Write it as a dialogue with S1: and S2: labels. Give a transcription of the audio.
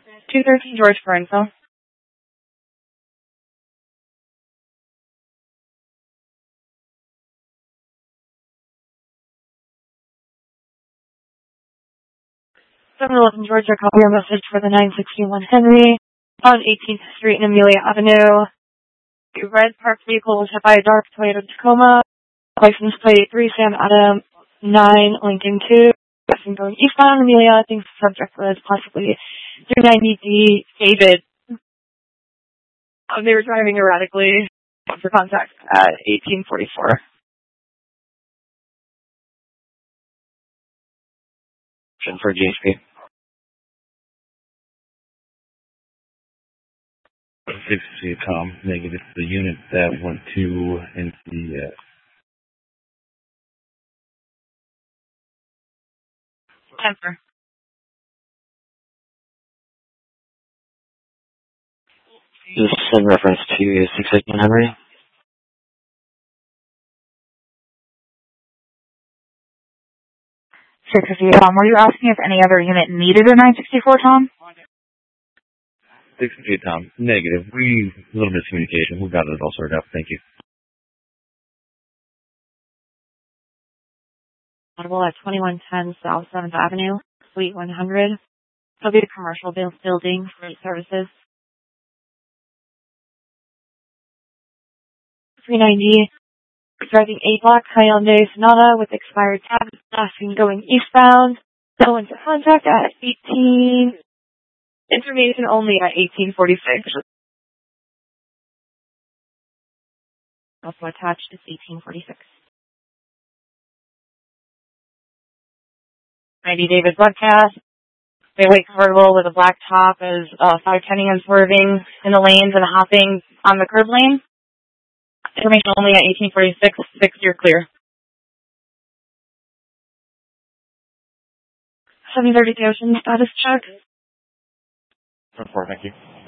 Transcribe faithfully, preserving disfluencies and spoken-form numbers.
S1: two thirteen George for info. seven eleven Georgia, copy your message for the nine sixty-one Henry on eighteenth Street and Amelia Avenue. The red parked vehicle was hit by a dark Toyota Tacoma. License plate three Sam Adam nine Lincoln two. Person going eastbound Amelia. I think the subject was possibly three ninety D David. Um, they were driving erratically for contact at eighteen forty-four.
S2: For G H P. six C Tom, negative. The unit that went to N C S.
S1: Temper.
S3: This is in reference to six eighteen Henry.
S4: six fifty, Tom, were you asking if any other unit needed a nine sixty-four, Tom?
S2: six fifty, Tom. Negative. We, a little miscommunication. We got it all sorted out. Thank you.
S1: Audible at twenty-one ten South seventh Avenue, Suite one hundred. It'll be a commercial building for services. three ninety. Driving a black Hyundai Sonata with expired tags, asking going eastbound. Go into contact at eighteen. Information only at eighteen forty-six. Also attached is eighteen forty-six. ninety David broadcast. They white convertible with a black top is uh, five ten and swerving in the lanes and hopping on the curb lane. Information only at eighteen forty-six. Six, you're clear. seven thirty Ocean status check.
S2: Report, thank you.